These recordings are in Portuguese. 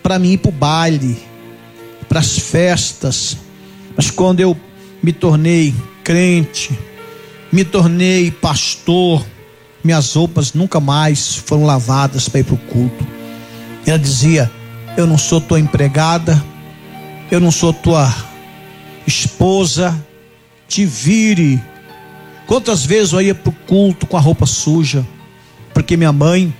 para mim ir para o baile, para as festas. Mas quando eu me tornei crente, me tornei pastor, minhas roupas nunca mais foram lavadas para ir para o culto. Ela dizia: eu não sou tua empregada, eu não sou tua esposa, te vire. Quantas vezes eu ia para o culto com a roupa suja, porque minha mãe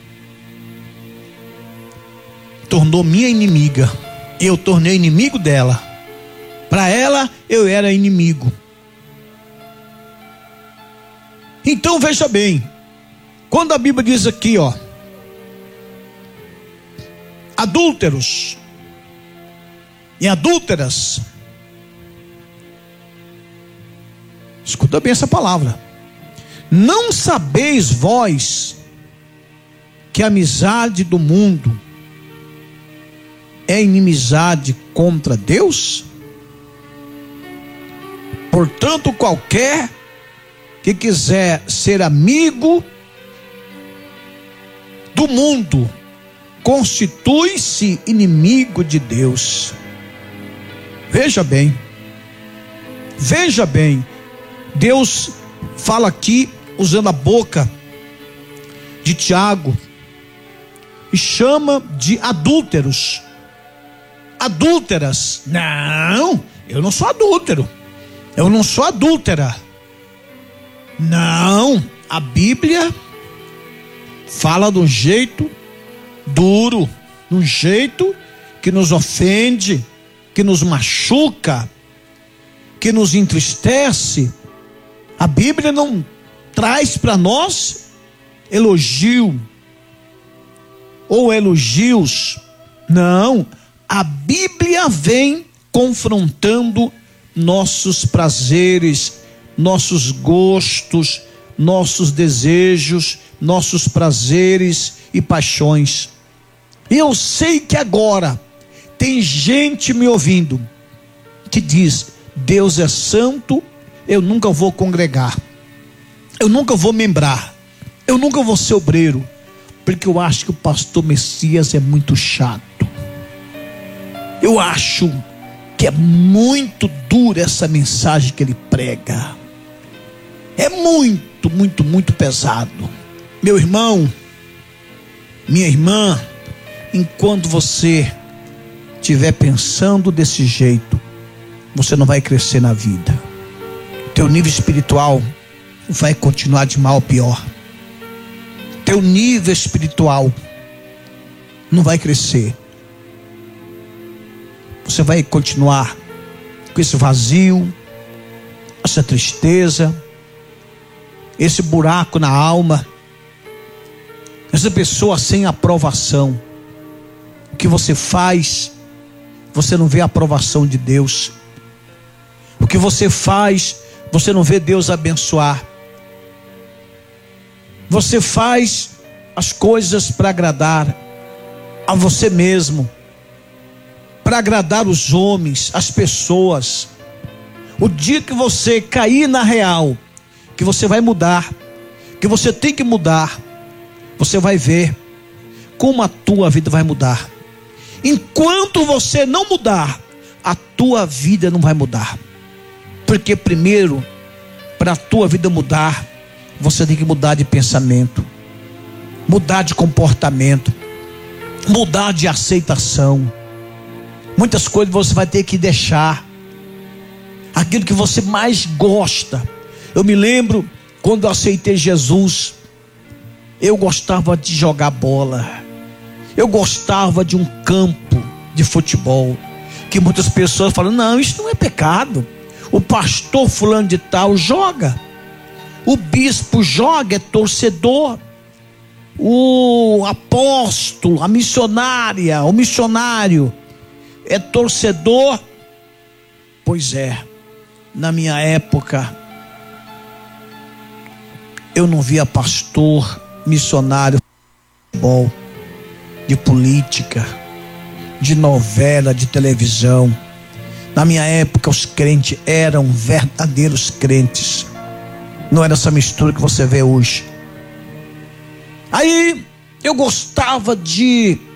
tornou minha inimiga, e eu tornei inimigo dela. Para ela eu era inimigo. Então veja bem, quando a Bíblia diz aqui, adúlteros e adúlteras, escuta bem essa palavra: não sabeis vós que a amizade do mundo é inimizade contra Deus? Portanto, qualquer que quiser ser amigo do mundo constitui-se inimigo de Deus. Veja bem, Deus fala aqui usando a boca de Tiago e chama de adúlteros, adúlteras. Não, eu não sou adúltero, eu não sou adúltera. Não, a Bíblia fala de um jeito duro, de um jeito que nos ofende, que nos machuca, que nos entristece. A Bíblia não traz para nós elogio ou elogios. Não, a Bíblia vem confrontando nossos prazeres, nossos gostos, nossos desejos, nossos prazeres e paixões. E eu sei que agora tem gente me ouvindo que diz: Deus é santo, eu nunca vou congregar, eu nunca vou membrar, eu nunca vou ser obreiro, porque eu acho que o pastor Messias é muito chato. Eu acho que é muito dura essa mensagem que ele prega. É muito, muito, muito pesado. Meu irmão, minha irmã, enquanto você estiver pensando desse jeito, você não vai crescer na vida. Teu nível espiritual vai continuar de mal a pior. Teu nível espiritual não vai crescer. Você vai continuar com esse vazio, essa tristeza, esse buraco na alma, essa pessoa sem aprovação. O que você faz, você não vê a aprovação de Deus. O que você faz, você não vê Deus abençoar. Você faz as coisas para agradar a você mesmo, para agradar os homens, as pessoas. O dia que você cair na real, que você vai mudar, que você tem que mudar, você vai ver como a tua vida vai mudar. Enquanto você não mudar, a tua vida não vai mudar. Porque primeiro, para a tua vida mudar, você tem que mudar de pensamento, mudar de comportamento, mudar de aceitação. Muitas coisas você vai ter que deixar. Aquilo que você mais gosta. Eu me lembro quando eu aceitei Jesus, eu gostava de jogar bola, eu gostava de um campo de futebol, que muitas pessoas falam: não, isso não é pecado, o pastor fulano de tal joga, o bispo joga, é torcedor, o apóstolo, a missionária, o missionário é torcedor. Pois é, na minha época eu não via pastor, missionário, de futebol, de política, de novela, de televisão. Na minha época os crentes eram verdadeiros crentes, não era essa mistura que você vê hoje. Aí eu gostava de